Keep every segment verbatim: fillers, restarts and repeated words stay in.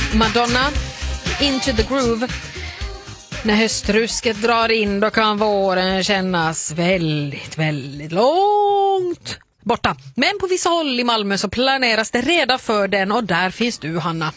Madonna, Into the Groove. När höstrusket drar in då kan våren kännas väldigt, väldigt långt borta. Men på vissa håll i Malmö så planeras det redan för den och där finns du, Hanna.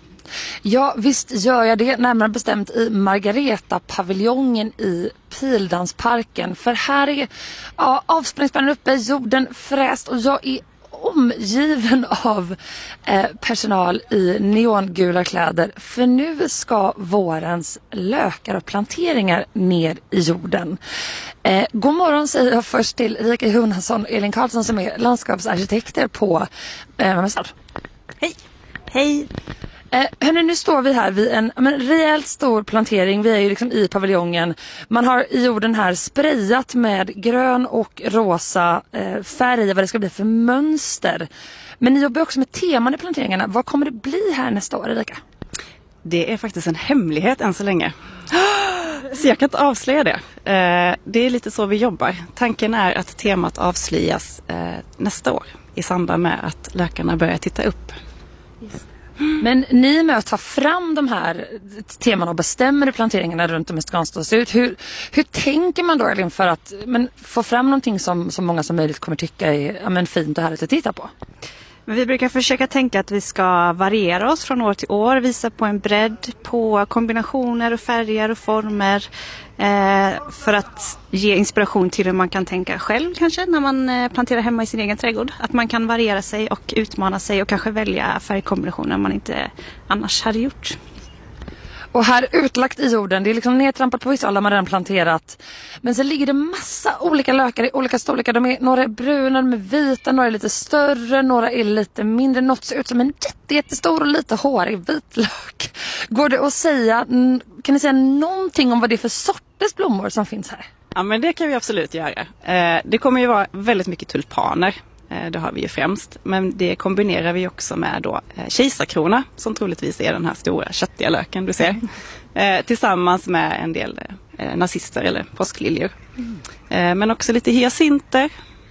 Ja, visst gör jag det. Närmare bestämt i Margareta-paviljongen i Pildansparken. För här är ja, avspänningsplanen uppe, jorden fräst och jag är omgiven av eh, personal i neongula kläder. För nu ska vårens lökar och planteringar ner i jorden. Eh, god morgon säger jag först till Erika Jonasson och Elin Karlsson som är landskapsarkitekter på eh, Hej! Hej! Eh, hörni, nu står vi här vid en men, rejält stor plantering. Vi är ju liksom i paviljongen. Man har i jorden här sprayat med grön och rosa eh, färg vad det ska bli för mönster. Men ni jobbar också med teman i planteringarna. Vad kommer det bli här nästa år, Erika? Det är faktiskt en hemlighet än så länge. Så jag kan inte avslöja det. Eh, det är lite så vi jobbar. Tanken är att temat avslöjas eh, nästa år i samband med att läkarna börjar titta upp. Just. Men ni är med att ta fram de här teman och bestämmer hur planteringarna runt om i stan ska se ut. Hur, hur tänker man då, Elin, för att men, få fram någonting som så många som möjligt kommer tycka är ja, men, fint och härligt att titta på? Men vi brukar försöka tänka att vi ska variera oss från år till år, visa på en bredd på kombinationer och färger och former eh, för att ge inspiration till hur man kan tänka själv kanske när man eh, planterar hemma i sin egen trädgård. Att man kan variera sig och utmana sig och kanske välja färgkombinationer man inte annars hade gjort. Och här utlagt i jorden, det är liksom nedtrampat på vissa alla man redan planterat. Men så ligger det massa olika lökar i olika storlekar. De är, några är bruna, de är vita, några är lite större, några är lite mindre. Något ser ut som en jätte, jättestor och lite hårig vitlök. Går det att säga, kan ni säga någonting om vad det är för sorters blommor som finns här? Ja, men det kan vi absolut göra. Eh, det kommer ju vara väldigt mycket tulpaner. Det har vi ju främst. Men det kombinerar vi också med då eh, kejsarkrona som troligtvis är den här stora köttiga löken du ser. Eh, tillsammans med en del eh, nazister eller påskliljor. Eh, men också lite hyacinter.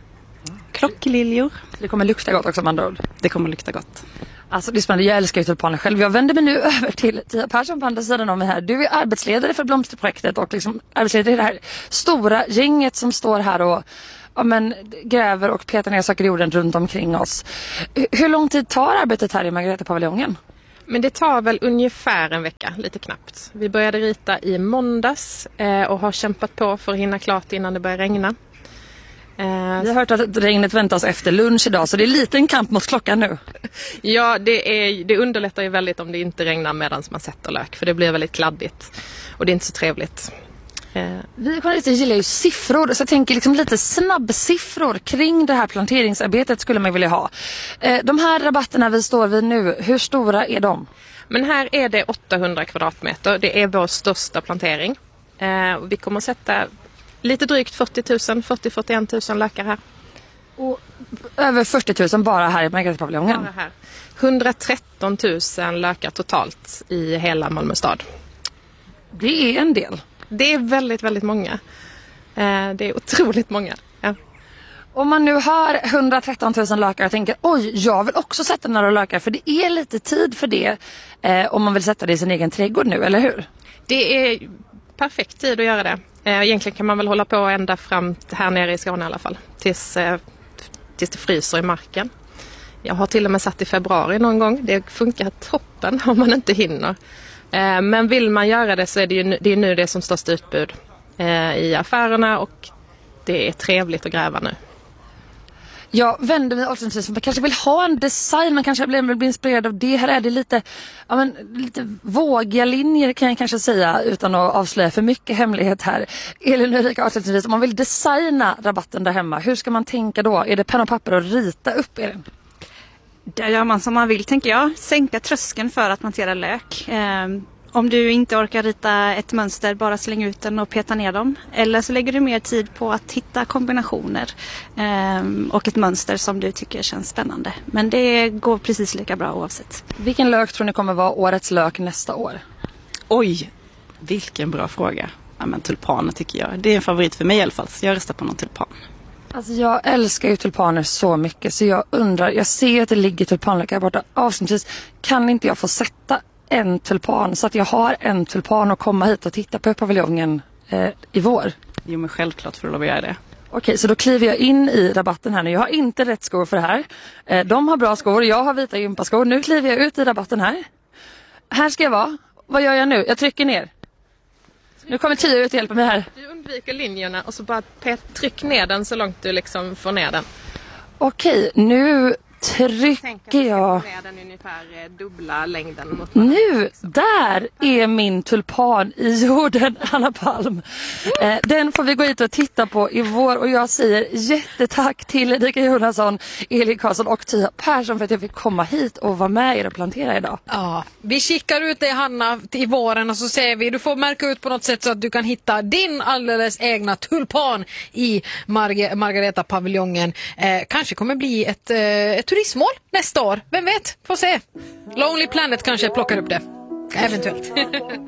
Klockliljor. Det kommer lukta gott också, man då. Det kommer lukta gott. Alltså det är spännande, jag älskar ju tulpaner själv. Jag vänder mig nu över till Tia Persson på andra sidan om mig här. Du är arbetsledare för blomsterprojektet och liksom arbetsledare i det här stora gänget som står här och ja, men, gräver och petar ner saker i jorden runt omkring oss. Hur lång tid tar arbetet här i Margareta-paviljongen? Men det tar väl ungefär en vecka, lite knappt. Vi började rita i måndags eh, och har kämpat på för att hinna klart innan det börjar regna. Eh, Vi har hört att regnet väntas efter lunch idag, så det är lite en kamp mot klockan nu. Ja, det, är, det underlättar ju väldigt om det inte regnar medan man sätter lök, för det blir väldigt kladdigt och det är inte så trevligt. Eh. Vi journalister gillar ju siffror, så jag tänker liksom lite snabbsiffror kring det här planteringsarbetet skulle man vilja ha. Eh, de här rabatterna vi står vid nu, hur stora är de? Men här är det åttahundra kvadratmeter, det är vår största plantering. Eh, och vi kommer att sätta lite drygt fyrtio tusen, fyrtio till fyrtioen tusen lökar här. Och över fyrtio tusen bara här i Margareta-paviljongen? Bara här. hundratretton tusen lökar totalt i hela Malmö stad. Det är en del. Det är väldigt, väldigt många. Eh, det är otroligt många. Ja. Om man nu har hundratretton tusen lökar och tänker, oj, jag vill också sätta några lökar. För det är lite tid för det eh, om man vill sätta det i sin egen trädgård nu, eller hur? Det är perfekt tid att göra det. Eh, egentligen kan man väl hålla på ända fram här nere i Skåne i alla fall. Tills, eh, tills det fryser i marken. Jag har till och med satt i februari någon gång. Det funkar toppen om man inte hinner. Men vill man göra det så är det ju det är nu det som störst utbud eh, i affärerna och det är trevligt att gräva nu. Jag vänder mig avslutningsvis, man kanske vill ha en design, man kanske blir, blir inspirerad av det. Här är det lite, ja, men, lite vågiga linjer kan jag kanske säga utan att avslöja för mycket hemlighet här. Elin och Erika, avslutningsvis, om man vill designa rabatten där hemma, hur ska man tänka då? Är det penna och papper och rita upp, Elin? Där gör man som man vill, tänker jag. Sänka tröskeln för att plantera lök. Eh, om du inte orkar rita ett mönster, bara släng ut den och peta ner dem. Eller så lägger du mer tid på att hitta kombinationer eh, och ett mönster som du tycker känns spännande. Men det går precis lika bra oavsett. Vilken lök tror ni kommer vara årets lök nästa år? Oj, vilken bra fråga. Ja, men tulpaner tycker jag. Det är en favorit för mig i alla fall, så jag röstar på någon tulpan. Alltså jag älskar ju tulpaner så mycket så jag undrar, jag ser att det ligger tulpanlökar här borta. Avslutningsvis, kan inte jag få sätta en tulpan så att jag har en tulpan och komma hit och titta på paviljongen eh, i vår? Jo, men självklart får du lov att göra det. Okej, så då kliver jag in i rabatten här nu. Jag har inte rätt skor för det här. Eh, de har bra skor, jag har vita gympaskor. Nu kliver jag ut i rabatten här. Här ska jag vara. Vad gör jag nu? Jag trycker ner. Nu kommer Tia ut och hjälper mig här. Du undviker linjerna och så bara pet, tryck ner den så långt du liksom får ner den. Okej, nu trycker jag. Ner den ungefär dubbla längden mot Nu, där är min tulpan i jorden, Anna Palm. Eh, den får vi gå hit och titta på i vår och jag säger jättetack till Erika Jonasson, Elin Karlsson och Tia Persson för att jag fick komma hit och vara med er och plantera idag. Ja, vi skickar ut dig Hanna i våren och så säger vi, du får märka ut på något sätt så att du kan hitta din alldeles egna tulpan i Marge- Margareta-paviljongen. Eh, kanske kommer bli ett, eh, ett turistmål nästa år. Vem vet? Får se. Lonely Planet kanske plockar upp det. Eventuellt.